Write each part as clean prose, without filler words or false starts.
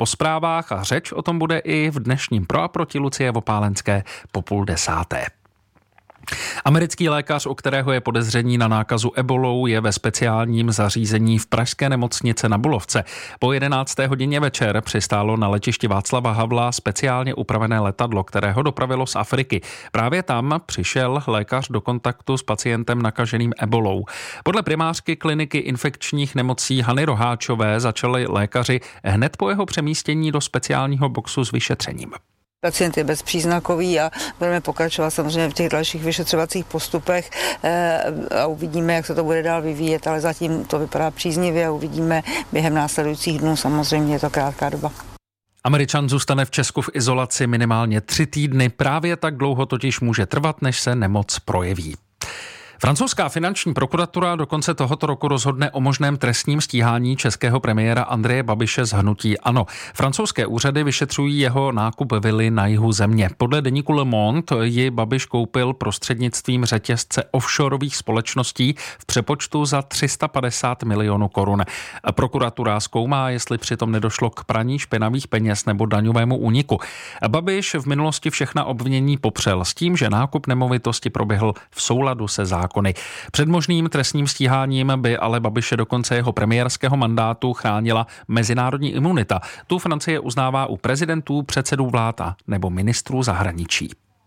po zprávách a řeč o tom bude i v dnešním Pro a proti Lucie Vopálenské po 9:30. Americký lékař, u kterého je podezření na nákazu ebolou, je ve speciálním zařízení v pražské nemocnici na Bulovce. Po 11. hodině večer přistálo na letišti Václava Havla speciálně upravené letadlo, které ho dopravilo z Afriky. Právě tam přišel lékař do kontaktu s pacientem nakaženým ebolou. Podle primářky kliniky infekčních nemocí Hany Roháčové začali lékaři hned po jeho přemístění do speciálního boxu s vyšetřením. Pacient je bezpříznakový a budeme pokračovat samozřejmě v těch dalších vyšetřovacích postupech a uvidíme, jak se to bude dál vyvíjet, ale zatím to vypadá příznivě a uvidíme během následujících dnů, samozřejmě je to krátká doba. Američan zůstane v Česku v izolaci minimálně 3 týdny, právě tak dlouho totiž může trvat, než se nemoc projeví. Francouzská finanční prokuratura do konce tohoto roku rozhodne o možném trestním stíhání českého premiéra Andreje Babiše z hnutí ANO. Francouzské úřady vyšetřují jeho nákup vily na jihu země. Podle deníku Le Monde ji Babiš koupil prostřednictvím řetězce offshoreových společností v přepočtu za 350 milionů korun. Prokuratura zkoumá, jestli přitom nedošlo k praní špinavých peněz nebo daňovému úniku. Babiš v minulosti všechna obvinění popřel s tím, že nákup nemovitosti proběhl v souladu se zákony. Před možným trestním stíháním by ale Babiše do konce jeho premiérského mandátu chránila mezinárodní imunita. Tu Francie uznává u prezidentů, předsedů vlád a nebo ministrů zahraničí.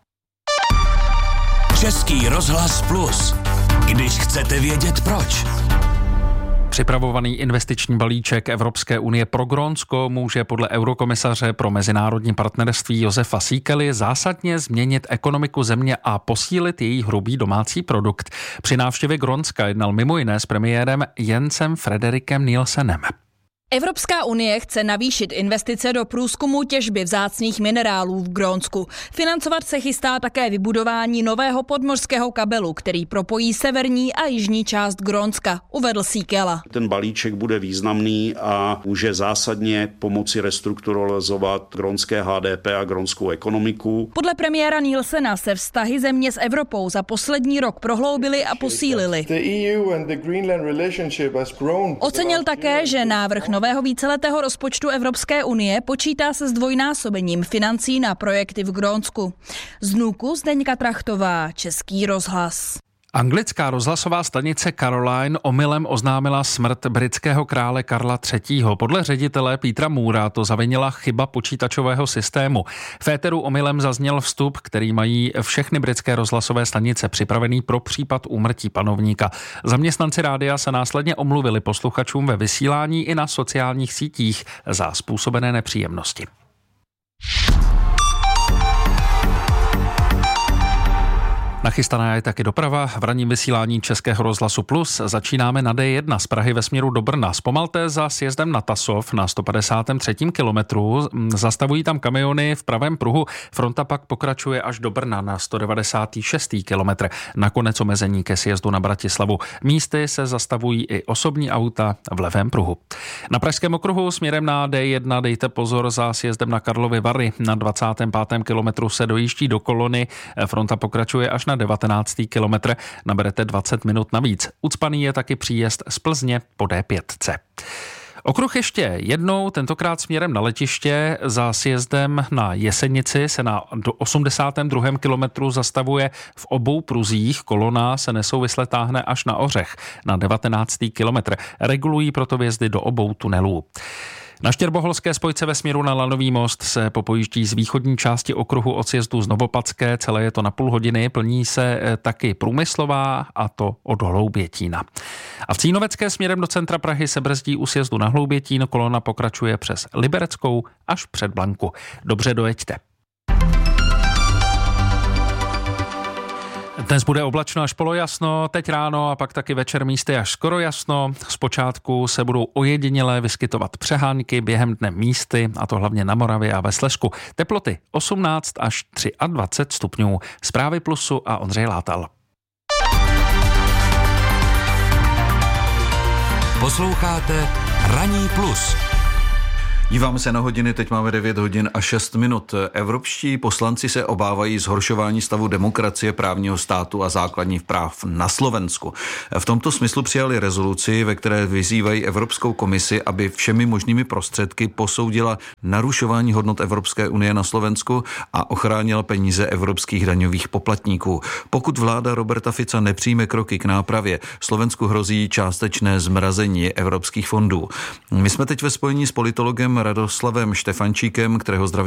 Český rozhlas Plus. Když chcete vědět proč. Připravovaný investiční balíček Evropské unie pro Grónsko může podle eurokomisaře pro mezinárodní partnerství Josefa Síkely zásadně změnit ekonomiku země a posílit její hrubý domácí produkt. Při návštěvě Grónska jednal mimo jiné s premiérem Jensem Frederikem Nielsenem. Evropská unie chce navýšit investice do průzkumu těžby vzácných minerálů v Grónsku. Financovat se chystá také vybudování nového podmořského kabelu, který propojí severní a jižní část Grónska, uvedl Síkela. Ten balíček bude významný a může zásadně pomoci restrukturalizovat grónské HDP a grónskou ekonomiku. Podle premiéra Nielsena se vztahy země s Evropou za poslední rok prohloubily a posílily. Ocenil také, že návrh nového víceletého rozpočtu Evropské unie počítá se zdvojnásobením financí na projekty v Grónsku. Z Nuku Zdeňka Trachtová, Český rozhlas. Anglická rozhlasová stanice Caroline omylem oznámila smrt britského krále Karla III. Podle ředitele Petera Moora to zavinila chyba počítačového systému. V éteru omylem zazněl vstup, který mají všechny britské rozhlasové stanice připravený pro případ úmrtí panovníka. Zaměstnanci rádia se následně omluvili posluchačům ve vysílání i na sociálních sítích za způsobené nepříjemnosti. Nachystaná je taky doprava. V ranním vysílání Českého rozhlasu Plus začínáme na D1 z Prahy ve směru do Brna. Zpomalte za sjezdem na Tasov na 153. kilometru. Zastavují tam kamiony v pravém pruhu. Fronta pak pokračuje až do Brna na 196. kilometr. Nakonec omezení ke sjezdu na Bratislavu. Místy se zastavují i osobní auta v levém pruhu. Na pražském okruhu směrem na D1 dejte pozor za sjezdem na Karlovy Vary. Na 25. kilometru se dojíždí do kolony. Fronta pokračuje až na 19. kilometr, naberete 20 minut navíc. Ucpaný je taky příjezd z Plzně po D5. Okruh ještě jednou, tentokrát směrem na letiště. Za sjezdem na Jesenici se na 82. kilometru zastavuje v obou pruzích. Kolona se nesouvisle táhne až na Ořech na 19. kilometr. Regulují proto vjezdy do obou tunelů. Na štěrboholské spojce ve směru na Lanový most se popojíždí z východní části okruhu od sjezdu z Novopadské, celé je to na půl hodiny, plní se taky Průmyslová, a to od Hloubětína. A v Cínovecké směrem do centra Prahy se brzdí u sjezdu na Hloubětín, kolona pokračuje přes Libereckou až před Blanku. Dobře dojeďte. Dnes bude oblačno až polojasno, teď ráno a pak taky večer místy až skoro jasno. Zpočátku se budou ojediněle vyskytovat přehánky, během dne místy, a to hlavně na Moravě a ve Slezsku. Teploty 18 až 23 stupňů. Zprávy Plusu a Ondřej Látal. Posloucháte Ranní Plus. Díváme se na hodiny, teď máme 9 hodin a 6 minut. Evropští poslanci se obávají zhoršování stavu demokracie, právního státu a základních práv na Slovensku. V tomto smyslu přijali rezoluci, ve které vyzývají Evropskou komisi, aby všemi možnými prostředky posoudila narušování hodnot Evropské unie na Slovensku a ochránila peníze evropských daňových poplatníků. Pokud vláda Roberta Fica nepřijme kroky k nápravě, Slovensku hrozí částečné zmrazení evropských fondů. My jsme teď ve spojení s politologem Radoslavem Štefančíkem, kterého zdraví